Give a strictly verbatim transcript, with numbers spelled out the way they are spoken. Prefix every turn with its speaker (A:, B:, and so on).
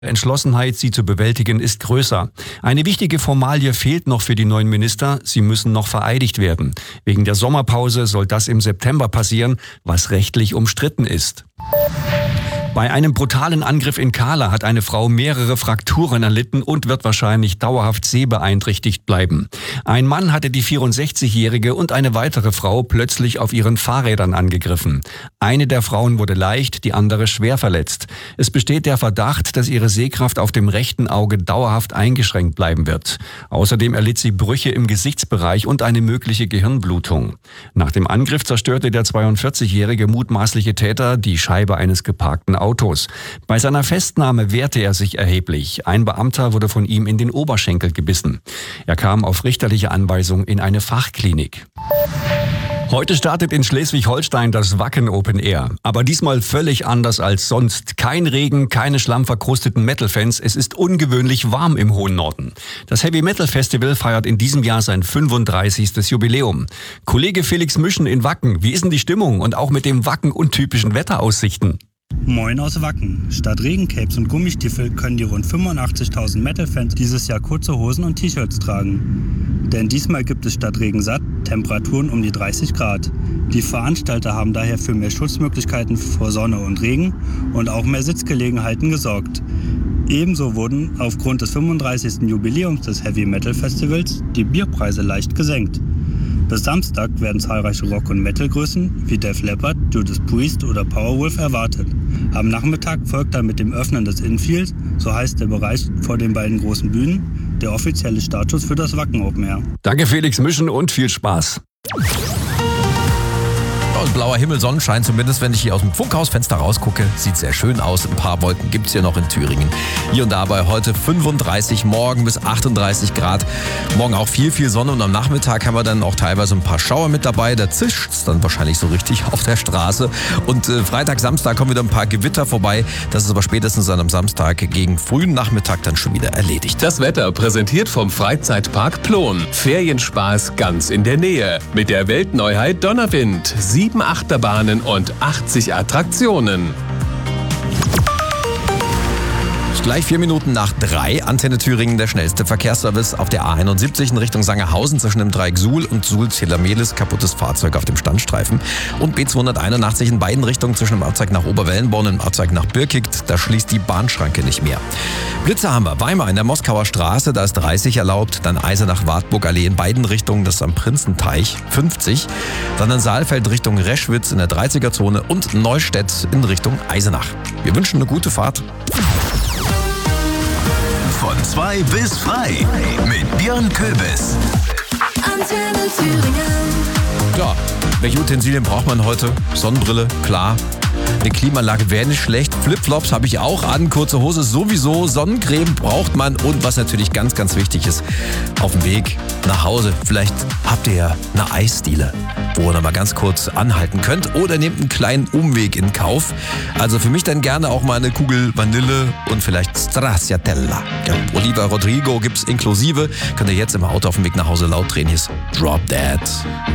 A: Entschlossenheit, sie zu bewältigen, ist größer. Eine wichtige Formalie fehlt noch für die neuen Minister. Sie müssen noch vereidigt werden. Wegen der Sommerpause soll das im September passieren, was rechtlich umstritten ist. Bei einem brutalen Angriff in Kahla hat eine Frau mehrere Frakturen erlitten und wird wahrscheinlich dauerhaft sehbeeinträchtigt bleiben. Ein Mann hatte die vierundsechzigjährige und eine weitere Frau plötzlich auf ihren Fahrrädern angegriffen. Eine der Frauen wurde leicht, die andere schwer verletzt. Es besteht der Verdacht, dass ihre Sehkraft auf dem rechten Auge dauerhaft eingeschränkt bleiben wird. Außerdem erlitt sie Brüche im Gesichtsbereich und eine mögliche Gehirnblutung. Nach dem Angriff zerstörte der zweiundvierzigjährige mutmaßliche Täter die Scheibe eines geparkten Autos. Bei seiner Festnahme wehrte er sich erheblich. Ein Beamter wurde von ihm in den Oberschenkel gebissen. Er kam auf richterliche Anweisung in eine Fachklinik. Heute startet in Schleswig-Holstein das Wacken Open Air. Aber diesmal völlig anders als sonst. Kein Regen, keine schlammverkrusteten Metal-Fans. Es ist ungewöhnlich warm im hohen Norden. Das Heavy Metal Festival feiert in diesem Jahr sein fünfunddreißigstes Jubiläum. Kollege Felix Müschen in Wacken. Wie ist denn die Stimmung und auch mit dem Wacken untypischen Wetteraussichten?
B: Moin aus Wacken. Statt Regencapes und Gummistiefel können die rund fünfundachtzigtausend Metal-Fans dieses Jahr kurze Hosen und T-Shirts tragen. Denn diesmal gibt es statt Regen satt Temperaturen um die dreißig Grad. Die Veranstalter haben daher für mehr Schutzmöglichkeiten vor Sonne und Regen und auch mehr Sitzgelegenheiten gesorgt. Ebenso wurden aufgrund des fünfunddreißigsten Jubiläums des Heavy Metal Festivals die Bierpreise leicht gesenkt. Bis Samstag werden zahlreiche Rock- und Metal-Größen wie Def Leppard, Judas Priest oder Powerwolf erwartet. Am Nachmittag folgt dann mit dem Öffnen des Infield, so heißt der Bereich vor den beiden großen Bühnen, der offizielle Startschuss für das Wacken Open Air.
A: Danke Felix Müschen und viel Spaß.
C: Und blauer Himmel, Sonnenschein, zumindest wenn ich hier aus dem Funkhausfenster rausgucke. Sieht sehr schön aus. Ein paar Wolken gibt's hier noch in Thüringen. Hier und da bei heute fünfunddreißig, morgen bis achtunddreißig Grad. Morgen auch viel, viel Sonne und am Nachmittag haben wir dann auch teilweise ein paar Schauer mit dabei. Da zischt's dann wahrscheinlich so richtig auf der Straße. Und äh, Freitag, Samstag kommen wieder ein paar Gewitter vorbei. Das ist aber spätestens dann am Samstag gegen frühen Nachmittag dann schon wieder erledigt.
D: Das Wetter präsentiert vom Freizeitpark Plon. Ferienspaß ganz in der Nähe. Mit der Weltneuheit Donnerwind. Sieben Achterbahnen und achtzig Attraktionen.
C: Gleich vier Minuten nach drei. Antenne Thüringen, der schnellste Verkehrsservice auf der A einundsiebzig in Richtung Sangerhausen zwischen dem Dreieck Suhl und Suhl-Zelamelis. Kaputtes Fahrzeug auf dem Standstreifen. Und B zweihunderteinundachtzig in beiden Richtungen zwischen dem Ortsteig nach Oberwellenborn und dem Ortsteig nach Birkigt. Da schließt die Bahnschranke nicht mehr. Blitzer haben wir. Weimar in der Moskauer Straße, da ist dreißig erlaubt. Dann Eisenach-Wartburg-Allee in beiden Richtungen, das ist am Prinzenteich, fünfzig. Dann in Saalfeld Richtung Reschwitz in der dreißiger-Zone und Neustädt in Richtung Eisenach. Wir wünschen eine gute Fahrt.
E: Von zwei bis frei mit Björn Köbis.
F: Antenne Thüringen.
C: Ja, welche Utensilien braucht man heute? Sonnenbrille, klar. Eine Klimaanlage wäre nicht schlecht. Flipflops habe ich auch an. Kurze Hose sowieso. Sonnencreme braucht man. Und was natürlich ganz, ganz wichtig ist, auf dem Weg nach Hause. Vielleicht habt ihr ja eine Eisdiele, wo ihr noch mal ganz kurz anhalten könnt. Oder nehmt einen kleinen Umweg in Kauf. Also für mich dann gerne auch mal eine Kugel Vanille und vielleicht Stracciatella. Ja, Oliva Rodrigo gibt's inklusive. Könnt ihr jetzt im Auto auf dem Weg nach Hause laut drehen. Hier ist Drop That.